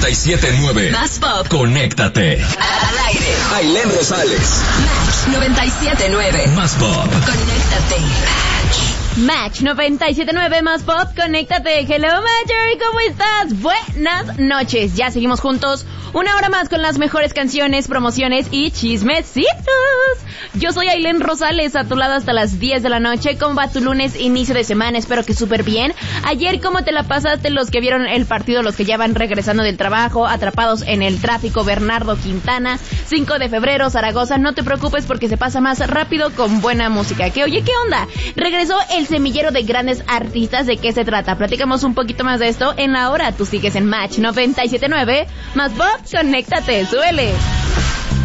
97.9. Más pop. Conéctate. Al aire. Ailén Rosales. Match 97.9. Más pop. Conéctate. Match 97.9 Más Pop, conéctate. Hello Marjorie, ¿cómo estás? Buenas noches, ya seguimos juntos una hora más con las mejores canciones, promociones y chismecitos. Yo soy Ailén Rosales, a tu lado hasta las 10 de la noche. ¿Cómo va tu lunes, inicio de semana? Espero que súper bien. Ayer, ¿cómo te la pasaste? Los que vieron el partido, los que ya van regresando del trabajo, atrapados en el tráfico, Bernardo Quintana, 5 de febrero, Zaragoza. No te preocupes porque se pasa más rápido con buena música. ¿Qué onda? Regresó el semillero de grandes artistas. ¿De qué se trata? Platicamos un poquito más de esto en la hora. Tú sigues en Match 97.9 Más Pop, conéctate, súbele.